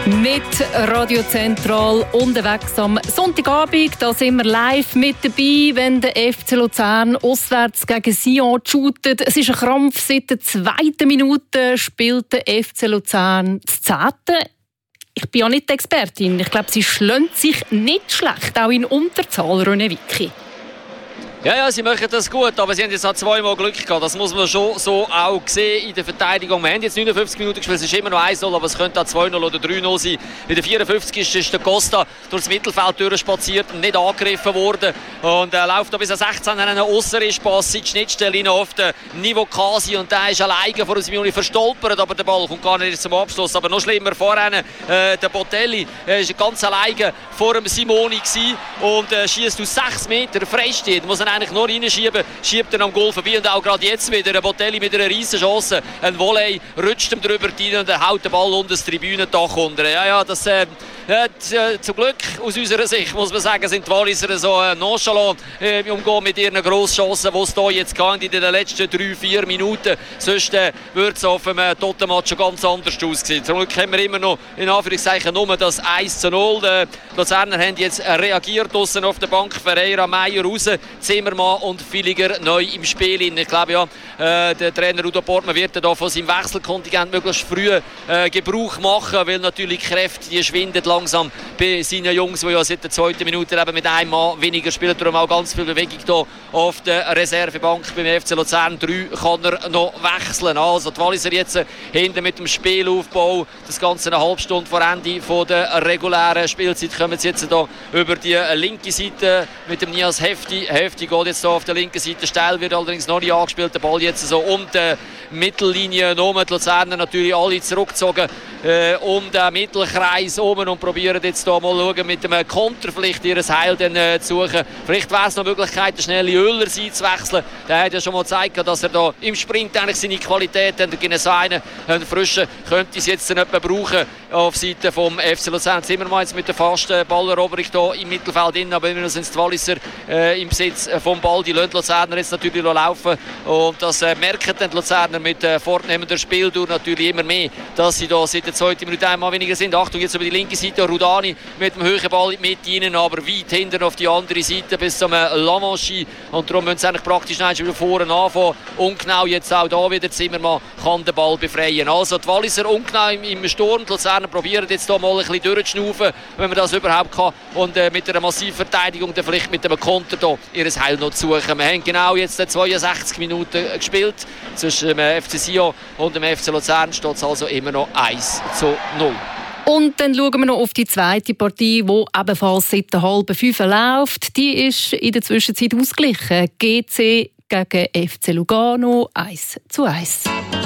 Mit Radio Zentral unterwegs am Sonntagabend. Da sind wir live mit dabei, wenn der FC Luzern auswärts gegen Sion shootet. Es ist ein Krampf. Seit der 2. Minute spielt der FC Luzern das 10. Ich bin ja nicht die Expertin. Ich glaube, sie schlönt sich nicht schlecht, auch in Unterzahl, René Wicki. Ja, sie machen das gut, aber sie haben jetzt auch zweimal Glück gehabt. Das muss man schon so auch sehen in der Verteidigung. Wir haben jetzt 59 Minuten gespielt, es ist immer noch 1-0, aber es könnte auch 2-0 oder 3-0 sein. In der 54. ist der Costa durchs Mittelfeld durchspaziert und nicht angegriffen worden. Und läuft da bis an 16 einen Aussenriss-Pass in die Schnittstelle auf den Niveau Kasi. Und der ist alleine vor dem Simeoni verstolpert, aber der Ball kommt gar nicht zum Abschluss. Aber noch schlimmer vorne, der Botelli ist ganz alleine vor dem Simoni und schießt aus 6 Meter Freistil. Muss er eigentlich nur reinschieben, schiebt er am Goal vorbei und auch gerade jetzt wieder ein Botelli mit einer riesen Chance, ein Volley, rutscht ihm drüber rein und haut den Ball unter das Tribünendach unter. Ja, das zum Glück aus unserer Sicht muss man sagen, sind die Walliser so nonchalant umgehen mit ihren Grosschancen, die es hier jetzt gehen in den letzten 3-4 Minuten. Sonst würde es auf dem Tottenmatch schon ganz anders aussehen. Zum Glück haben wir immer noch in Anführungszeichen nur das 1-0. Die Luzerner haben jetzt reagiert draussen auf der Bank. Ferreira, Meier raus, Zimmermann und Villiger neu im Spiel. Ich glaube ja, der Trainer Udo Portmann wird da von seinem Wechselkontingent möglichst früh Gebrauch machen, weil natürlich Kräfte die schwinden langsam bei seinen Jungs, die ja seit der 2. Minute eben mit einem Mann weniger spielen. Darum auch ganz viel Bewegung hier auf der Reservebank beim FC Luzern. 3 kann er noch wechseln. Also die Walliser jetzt hinten mit dem Spielaufbau. Das Ganze eine halbe Stunde vor Ende der regulären Spielzeit kommen sie jetzt hier über die linke Seite mit dem Nias Hefti. Hefti geht jetzt hier auf der linken Seite steil, wird allerdings noch nicht angespielt. Der Ball jetzt so um die Mittellinie herum. Die Luzerner natürlich alle zurückgezogen um den Mittelkreis herum und probieren jetzt hier mal schauen, mit dem Konter vielleicht ihr Heil dann zu suchen. Vielleicht wäre es noch Möglichkeit, den schnellen Öller einzuwechseln. Der hat ja schon mal gezeigt, dass er da im Sprint eigentlich seine Qualität hat. Einen frischen könnte es jetzt nicht mehr brauchen auf Seite vom FC Luzern. Zimmermann jetzt mit der fasten Balleroberung hier im Mittelfeld drin, aber immer noch sind die Walliser im Besitz vom Ball. Die lassen die Luzerner jetzt natürlich laufen und das merken dann die Luzerner mit fortnehmender Spieldauer natürlich immer mehr, dass sie da seit der 2. Minute einmal weniger sind. Achtung, jetzt über die linke Seite Rudani mit dem hohen Ball mit ihnen, aber weit hinten auf die andere Seite bis zum Lamanchi und darum müssen sie eigentlich praktisch wieder vorne anfangen. Ungenau jetzt auch da wieder Zimmermann kann den Ball befreien. Also die Walliser ungenau im Sturm, die Luzerner probieren jetzt hier mal ein bisschen durchzuschnaufen, wenn man das überhaupt kann und mit einer massiven Verteidigung dann vielleicht mit einem Konter hier ihr Heil noch zu suchen. Wir haben genau jetzt 62 Minuten gespielt zwischen dem FC Sion und dem FC Luzern, steht es also immer noch 1-0. Und dann schauen wir noch auf die zweite Partie, die ebenfalls seit der halben 5 läuft. Die ist in der Zwischenzeit ausgeglichen. GC gegen FC Lugano 1-1.